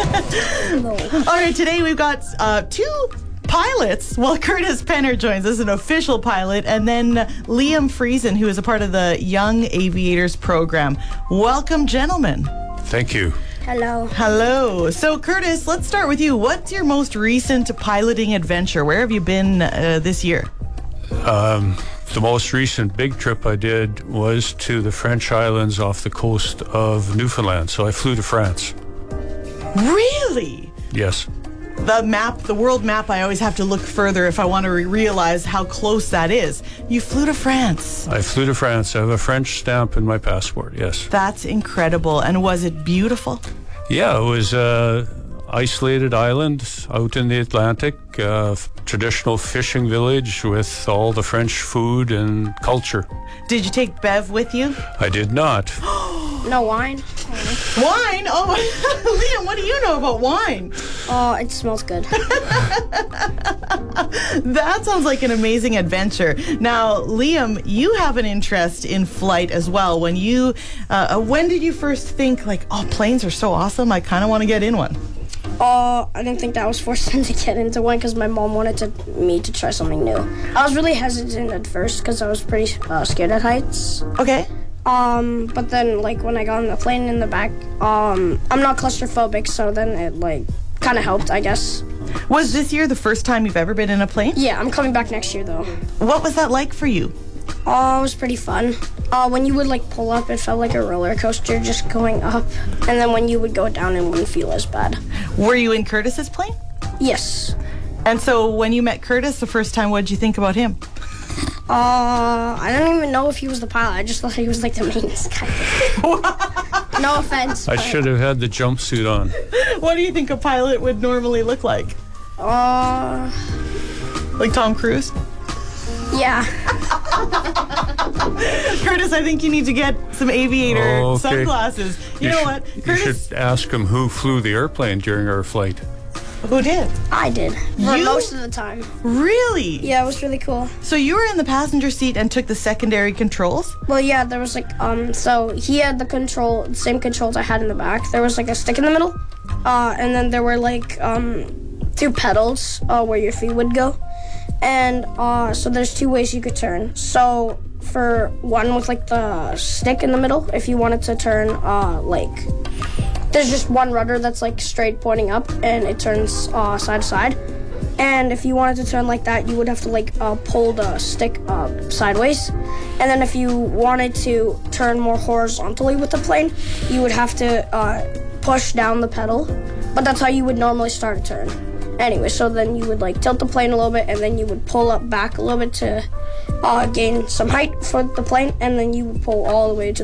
No. All right, today we've got two pilots. Well, Curtis Penner joins us, an official pilot, and then Liam Friesen, who is a part of the Young Aviators program. Welcome, gentlemen. Thank you. Hello. Hello. So, Curtis, let's start with you. What's your most recent piloting adventure? Where have you been this year? The most recent big trip I did was to the French islands off the coast of Newfoundland. So I flew to France. Really? Yes. The world map, I always have to look further if I want to realize how close that is. You flew to France. I flew to France. I have a French stamp in my passport, yes. That's incredible. And was it beautiful? Yeah, it was an isolated island out in the Atlantic, traditional fishing village with all the French food and culture. Did you take Bev with you? I did not. No wine. Wine? Oh, Liam, what do you know about wine? Oh, it smells good. That sounds like an amazing adventure. Now, Liam, you have an interest in flight as well. When did you first think, like, oh, planes are so awesome, I kind of want to get in one? I didn't think that I was forced to get into one because my mom wanted me to try something new. I was really hesitant at first because I was pretty scared at heights. Okay. But then, like, when I got on the plane in the back, I'm not claustrophobic, so then it, like, kind of helped, I guess. Was this year the first time you've ever been in a plane? Yeah, I'm coming back next year, though. What was that like for you? It was pretty fun. When you would, like, pull up, it felt like a roller coaster just going up. And then when you would go down, it wouldn't feel as bad. Were you in Curtis's plane? Yes. And so when you met Curtis the first time, what did you think about him? I don't even know if he was the pilot. I just thought he was, like, the maintenance guy. No offense. I should have had the jumpsuit on. What do you think a pilot would normally look like? Like Tom Cruise? Yeah. Curtis, I think you need to get some aviator sunglasses. You know what? You Curtis, should ask him who flew the airplane during our flight. who did? I did. For most of the time. Really? Yeah, it was really cool. So you were in the passenger seat and took the secondary controls? Well, yeah, there was, like, so he had the same controls I had in the back. There was, like, a stick in the middle. And then there were, like, two pedals where your feet would go. And so there's two ways you could turn. So for one with, like, the stick in the middle, if you wanted to turn, there's just one rudder that's, like, straight pointing up, and it turns side to side. And if you wanted to turn like that, you would have to, like, pull the stick sideways. And then if you wanted to turn more horizontally with the plane, you would have to push down the pedal. But that's how you would normally start a turn. Anyway, so then you would, like, tilt the plane a little bit, and then you would pull up back a little bit to gain some height for the plane, and then you would pull all the way to